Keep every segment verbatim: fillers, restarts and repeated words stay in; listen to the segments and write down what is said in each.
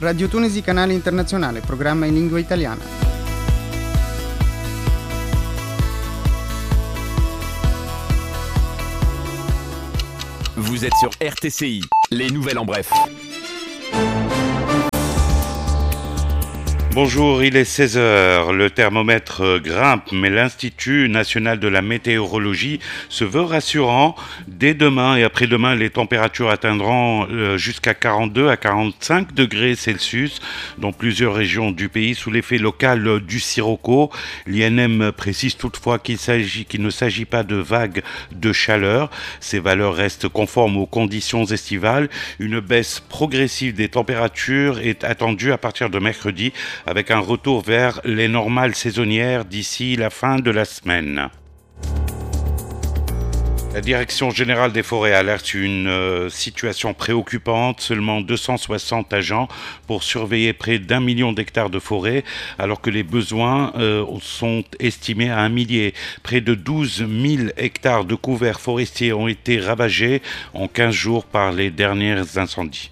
Radio Tunisi Canale Internazionale, programma in lingua italiana. Vous êtes sur R T C I, les nouvelles en bref. Bonjour, il est seize heures, le thermomètre grimpe, mais l'Institut national de la météorologie se veut rassurant. Dès demain et après-demain, les températures atteindront jusqu'à quarante-deux à quarante-cinq degrés Celsius dans plusieurs régions du pays sous l'effet local du sirocco. L'I N M précise toutefois qu'il s'agit, qu'il ne s'agit pas de vagues de chaleur. Ces valeurs restent conformes aux conditions estivales. Une baisse progressive des températures est attendue à partir de mercredi, avec un retour vers les normales saisonnières d'ici la fin de la semaine. La Direction générale des forêts alerte une euh, situation préoccupante. Seulement deux cent soixante agents pour surveiller près d'un million d'hectares de forêt, alors que les besoins euh, sont estimés à un millier. Près de douze mille hectares de couverts forestiers ont été ravagés en quinze jours par les derniers incendies.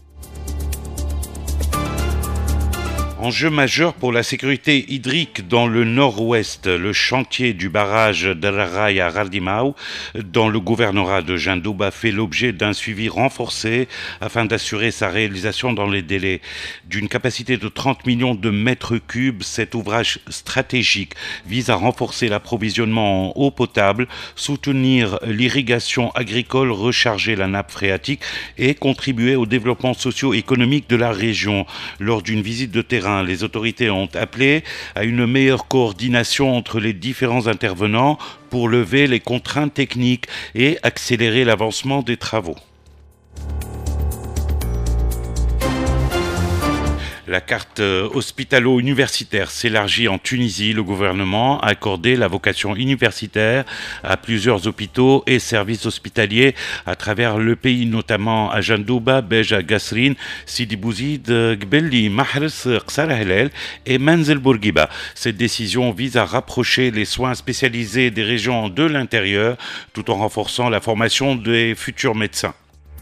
Enjeu majeur pour la sécurité hydrique dans le nord-ouest, le chantier du barrage d'Arraï à Rardimau, dans le gouvernorat de Jandouba, fait l'objet d'un suivi renforcé afin d'assurer sa réalisation dans les délais. D'une capacité de trente millions de mètres cubes, cet ouvrage stratégique vise à renforcer l'approvisionnement en eau potable, soutenir l'irrigation agricole, recharger la nappe phréatique et contribuer au développement socio-économique de la région. Lors d'une visite de terrain, les autorités ont appelé à une meilleure coordination entre les différents intervenants pour lever les contraintes techniques et accélérer l'avancement des travaux. La carte hospitalo-universitaire s'élargit en Tunisie. Le gouvernement a accordé la vocation universitaire à plusieurs hôpitaux et services hospitaliers à travers le pays, notamment à Jandouba, Beja, Gasserine, Sidi Bouzid, Gbelli, Mahres, Qsar Helel et Manzel Bourguiba. Cette décision vise à rapprocher les soins spécialisés des régions de l'intérieur tout en renforçant la formation des futurs médecins.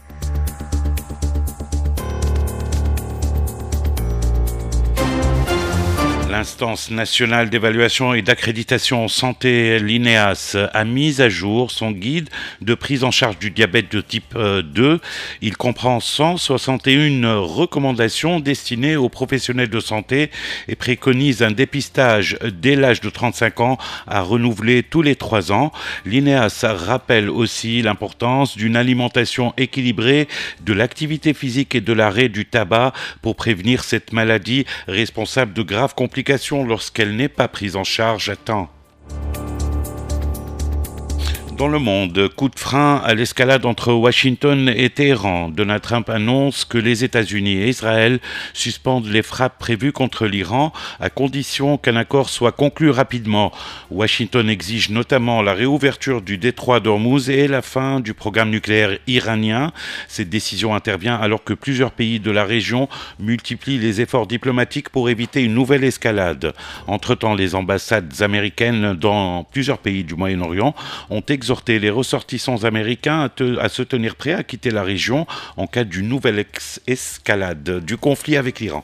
L'instance nationale d'évaluation et d'accréditation en santé, l'I N E A S, a mis à jour son guide de prise en charge du diabète de type deux. Il comprend cent soixante et une recommandations destinées aux professionnels de santé et préconise un dépistage dès l'âge de trente-cinq ans à renouveler tous les trois ans. L'I N E A S rappelle aussi l'importance d'une alimentation équilibrée, de l'activité physique et de l'arrêt du tabac pour prévenir cette maladie responsable de graves complications lorsqu'elle n'est pas prise en charge à temps. Dans le monde, coup de frein à l'escalade entre Washington et Téhéran. Donald Trump annonce que les États-Unis et Israël suspendent les frappes prévues contre l'Iran à condition qu'un accord soit conclu rapidement. Washington exige notamment la réouverture du détroit d'Ormuz et la fin du programme nucléaire iranien. Cette décision intervient alors que plusieurs pays de la région multiplient les efforts diplomatiques pour éviter une nouvelle escalade. Entre-temps, les ambassades américaines dans plusieurs pays du Moyen-Orient ont exhorté les ressortissants américains à, te, à se tenir prêts à quitter la région en cas d'une nouvelle ex- escalade du conflit avec l'Iran.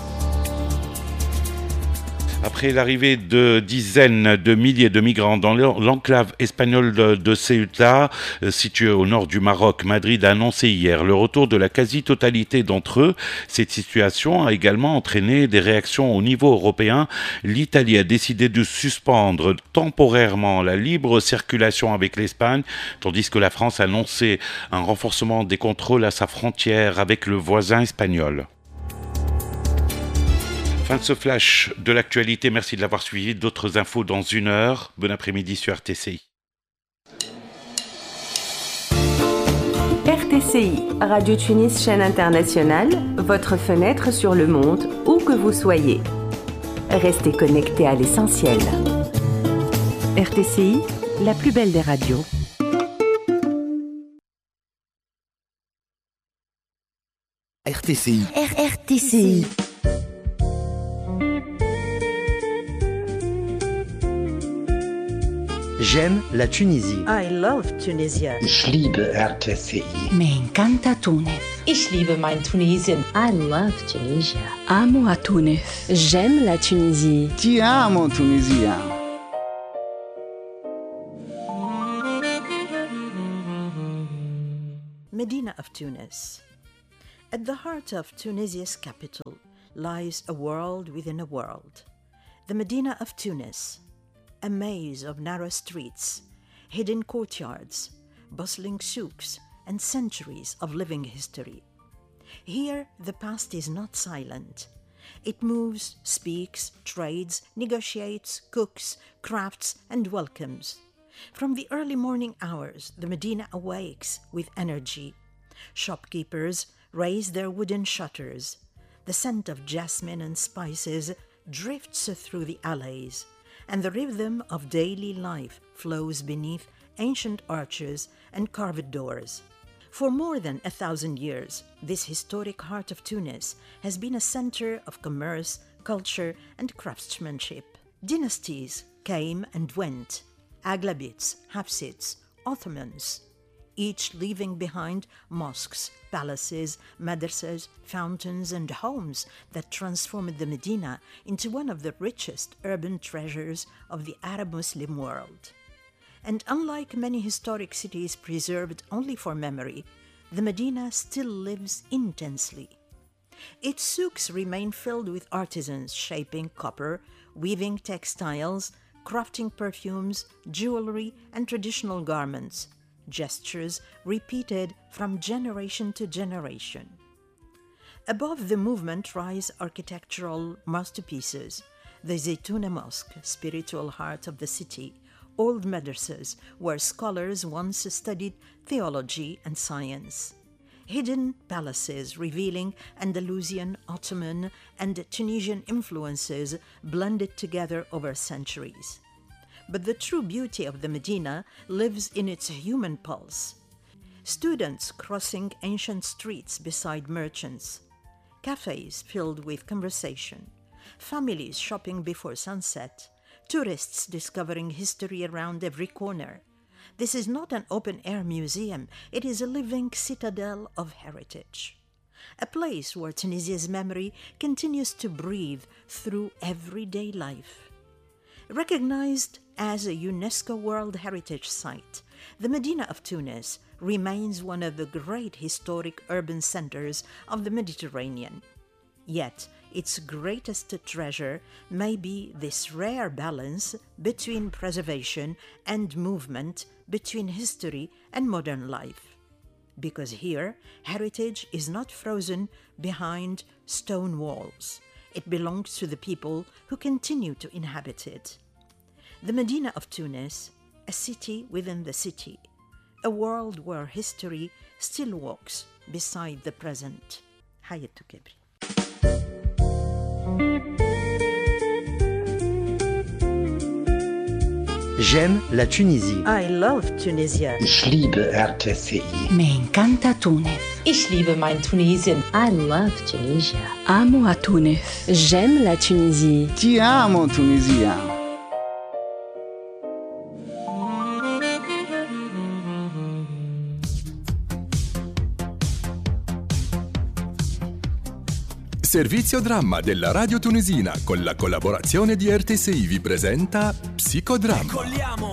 Après l'arrivée de dizaines de milliers de migrants dans l'enclave espagnole de, de Ceuta, située au nord du Maroc, Madrid a annoncé hier le retour de la quasi-totalité d'entre eux. Cette situation a également entraîné des réactions au niveau européen. L'Italie a décidé de suspendre temporairement la libre circulation avec l'Espagne, tandis que la France a annoncé un renforcement des contrôles à sa frontière avec le voisin espagnol. Fin de ce flash de l'actualité, merci de l'avoir suivi. D'autres infos dans une heure. Bon après-midi sur R T C I. R T C I, Radio Tunis, chaîne internationale, votre fenêtre sur le monde, où que vous soyez. Restez connectés à l'essentiel. R T C I, la plus belle des radios. R T C I. R T C I. J'aime la Tunisie. I love Tunisia. Ich liebe R T C I. Me encanta Túnez. Ich liebe mein Tunesien. I love Tunisia. Amo a Túnez. J'aime la Tunisie. Ti amo, Tunisia. Medina of Tunis. At the heart of Tunisia's capital lies a world within a world. The Medina of Tunis, a maze of narrow streets, hidden courtyards, bustling souks, and centuries of living history. Here, the past is not silent. It moves, speaks, trades, negotiates, cooks, crafts, and welcomes. From the early morning hours, the Medina awakes with energy. Shopkeepers raise their wooden shutters. The scent of jasmine and spices drifts through the alleys, and the rhythm of daily life flows beneath ancient arches and carved doors. For more than a thousand years, this historic heart of Tunis has been a center of commerce, culture, and craftsmanship. Dynasties came and went. Aghlabids, Hafsids, Ottomans, each leaving behind mosques, palaces, madrasas, fountains, and homes that transformed the Medina into one of the richest urban treasures of the Arab Muslim world. And unlike many historic cities preserved only for memory, the Medina still lives intensely. Its souks remain filled with artisans shaping copper, weaving textiles, crafting perfumes, jewelry, and traditional garments, gestures repeated from generation to generation. Above the movement rise architectural masterpieces, the Zaytuna Mosque, spiritual heart of the city, old madrasas where scholars once studied theology and science, hidden palaces revealing Andalusian, Ottoman, and Tunisian influences blended together over centuries. But the true beauty of the Medina lives in its human pulse. Students crossing ancient streets beside merchants, cafes filled with conversation, families shopping before sunset, tourists discovering history around every corner. This is not an open-air museum, it is a living citadel of heritage. A place where Tunisia's memory continues to breathe through everyday life. Recognized as a UNESCO World Heritage Site, the Medina of Tunis remains one of the great historic urban centers of the Mediterranean. Yet, its greatest treasure may be this rare balance between preservation and movement, between history and modern life. Because here, heritage is not frozen behind stone walls. It belongs to the people who continue to inhabit it. The Medina of Tunis, a city within the city, a world where history still walks beside the present. Hayatou Kebri. J'aime la Tunisie. I love Tunisia. Ich liebe R T C I. Me encanta Túnez. Ich liebe mein Tunesien. I love Tunisia. Amo a Túnez. J'aime la Tunisie. Ti amo, Tunisia. Servizio Dramma della Radio Tunisina con la collaborazione di R T C I vi presenta Psicodramma.